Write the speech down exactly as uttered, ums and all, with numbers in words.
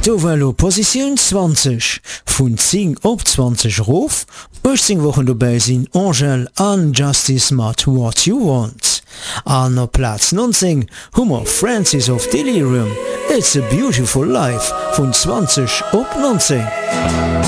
Da war lo Position zwanzig, vun zehn op zwanzig Ruf, achtzehn Wochen dabei sind Angel an Justice mat What You Want. An op Platz neunzehn hummer Francis of Delirium, It's a Beautiful Life, vun zwanzig op neunzehn.